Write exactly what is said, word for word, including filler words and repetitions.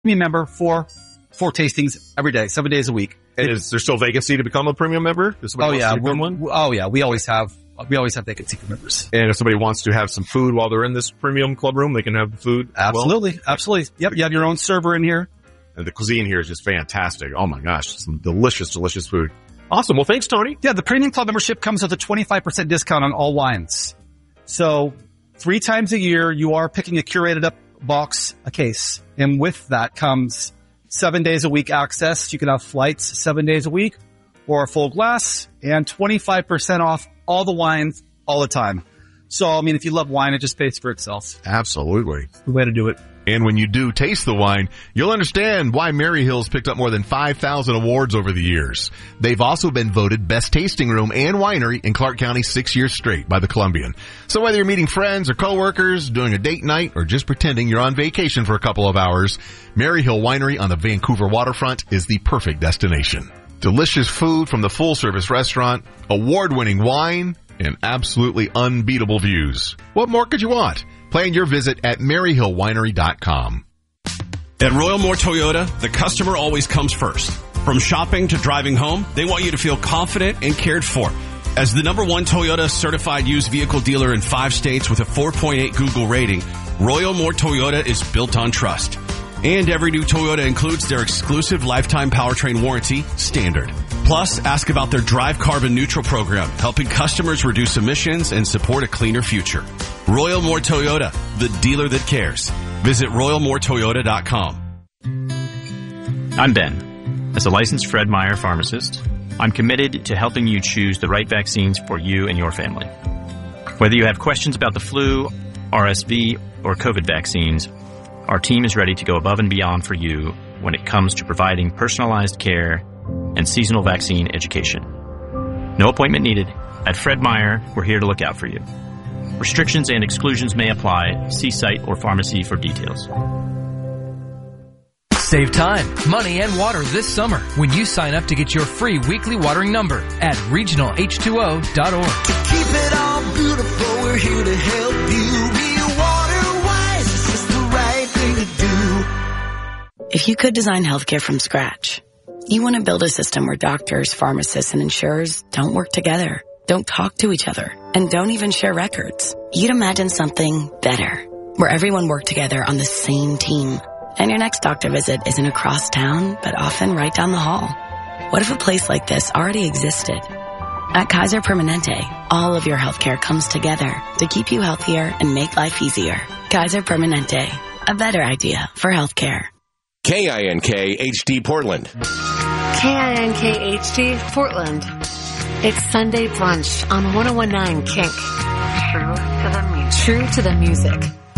premium member for four tastings every day, seven days a week. And is there still vacancy to become a premium member? If somebody Oh wants yeah, to become we're- one? oh yeah, we always have we always have vacancy for members. And if somebody wants to have some food while they're in this premium club room, they can have food. as well? Absolutely, absolutely. Yep, you have your own server in here. And the cuisine here is just fantastic. Oh my gosh, some delicious, delicious food. Awesome. Well, thanks, Tony. Yeah, the premium club membership comes with a twenty-five percent discount on all wines. So three times a year, you are picking a curated up box, a case. And with that comes seven days a week access. You can have flights seven days a week or a full glass and twenty-five percent off all the wines all the time. So, I mean, if you love wine, it just pays for itself. Absolutely. The way to do it. And when you do taste the wine, you'll understand why Mary Hill's picked up more than five thousand awards over the years. They've also been voted best tasting room and winery in Clark County six years straight by the Columbian. So whether you're meeting friends or coworkers, doing a date night, or just pretending you're on vacation for a couple of hours, Mary Hill Winery on the Vancouver waterfront is the perfect destination. Delicious food from the full-service restaurant, award-winning wine, and absolutely unbeatable views. What more could you want? Plan your visit at mary hill winery dot com. At Royal Moore Toyota, the customer always comes first. From shopping to driving home, they want you to feel confident and cared for. As the number one Toyota certified used vehicle dealer in five states with a four point eight Google rating, Royal Moore Toyota is built on trust. And every new Toyota includes their exclusive lifetime powertrain warranty, Standard. Plus, ask about their Drive Carbon Neutral program, helping customers reduce emissions and support a cleaner future. Royal Moore Toyota, the dealer that cares. Visit royal moore toyota dot com. I'm Ben. As a licensed Fred Meyer pharmacist, I'm committed to helping you choose the right vaccines for you and your family. Whether you have questions about the flu, R S V, or COVID vaccines, our team is ready to go above and beyond for you when it comes to providing personalized care and seasonal vaccine education. No appointment needed. At Fred Meyer, we're here to look out for you. Restrictions and exclusions may apply. See site or pharmacy for details. Save time, money, and water this summer when you sign up to get your free weekly watering number at regional H two O dot org. To keep it all beautiful, we're here to help you. Be water wise, it's just the right thing to do. If you could design healthcare from scratch, you want to build a system where doctors, pharmacists, and insurers don't work together, don't talk to each other, and don't even share records. You'd imagine something better, where everyone worked together on the same team. And your next doctor visit isn't across town, but often right down the hall. What if a place like this already existed? At Kaiser Permanente, all of your healthcare comes together to keep you healthier and make life easier. Kaiser Permanente, a better idea for healthcare. K I N K H D Portland. K I N K H D Portland. It's Sunday brunch on one oh one nine Kink. True to the music. True to the music.